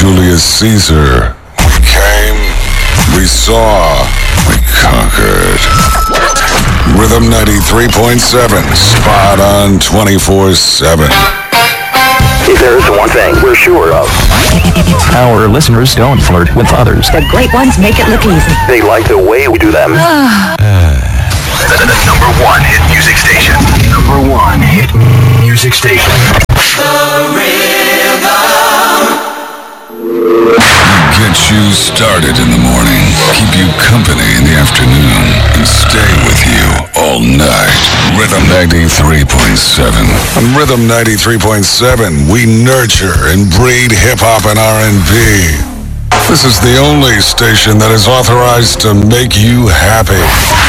Julius Caesar. We came, we saw, we conquered. Rhythm 93.7, spot on 24/7. If there's one thing we're sure of, our listeners don't flirt with others. The great ones make it look easy. they like the way we do them. The number one hit music station. Number one hit music station. Get you started in the morning, keep you company in the afternoon, and stay with you all night. Rhythm 93.7. On Rhythm 93.7, we nurture and breed hip-hop and R&B. This is the only station that is authorized to make you happy.